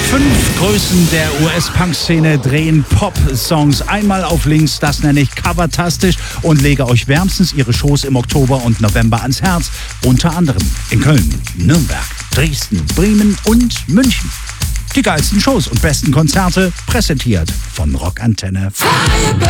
5 Größen der US-Punk-Szene drehen Pop-Songs einmal auf links, das nenne ich covertastisch und lege euch wärmstens ihre Shows im Oktober und November ans Herz. Unter anderem in Köln, Nürnberg, Dresden, Bremen und München. Die geilsten Shows und besten Konzerte präsentiert von Rockantenne.